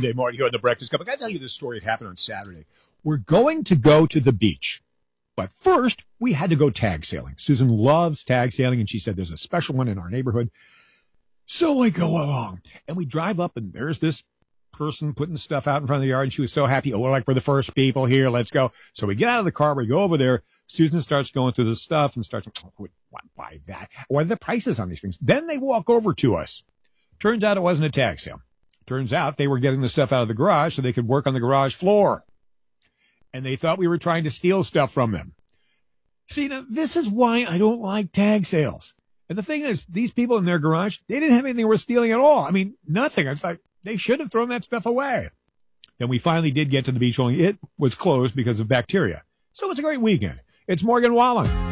Monday morning here on the Breakfast Club. I got to tell you this story. It happened on Saturday. We're going to go to the beach. But first, we had to go tag sailing. Susan loves tag sailing, and she said there's a special one in our neighborhood. So I go along, and we drive up, and there's this person putting stuff out in front of the yard, and she was so happy. Oh, we're the first people here. Let's go. So we get out of the car. We go over there. Susan starts going through the stuff and starts, why that? What are the prices on these things? Then they walk over to us. Turns out it wasn't a tag sale. Turns out they were getting the stuff out of the garage so they could work on the garage floor. And they thought we were trying to steal stuff from them. See, now, this is why I don't like tag sales. And the thing is, these people in their garage, they didn't have anything worth stealing at all. I mean, nothing. It's like, they should have thrown that stuff away. Then we finally did get to the beach, only it was closed because of bacteria. So it was a great weekend. It's Morgan Wallen.